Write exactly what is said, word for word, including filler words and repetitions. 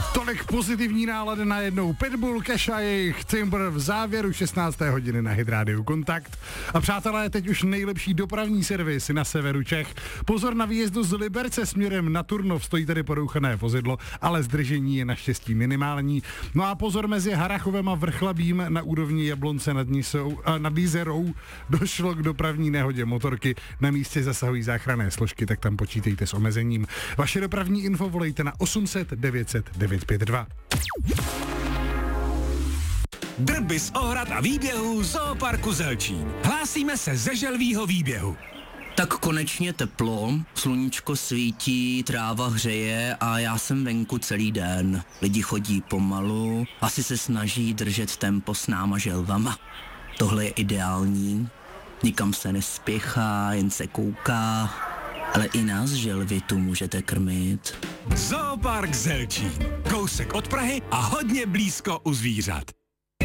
Tolik pozitivní nálady najednou. Pitbull, Kesha, jejich Timber v závěru šestnácté hodiny na Hit Radio Kontakt. A přátelé, teď už nejlepší dopravní servis na severu Čech. Pozor na výjezdu z Liberce směrem na Turnov, stojí tady porouchané vozidlo, ale zdržení je naštěstí minimální. No a pozor mezi Harrachovem a Vrchlabím na úrovni Jablonce nad, Nisou, nad Jízerou došlo k dopravní nehodě motorky. Na místě zasahují záchranné složky, tak tam počítejte s omezením. Vaše dopravní info volejte na osm set devět set devět pět dva. Drby z ohrad a výběhů Zooparku Zelčín. Hlásíme se ze želvýho výběhu. Tak konečně teplo, sluníčko svítí, tráva hřeje a já jsem venku celý den. Lidi chodí pomalu, asi se snaží držet tempo s náma želvama. Tohle je ideální, nikam se nespěchá, jen se kouká, ale i nás želvy tu můžete krmit. Zoopark Zelčín. Kousek od Prahy a hodně blízko u zvířat.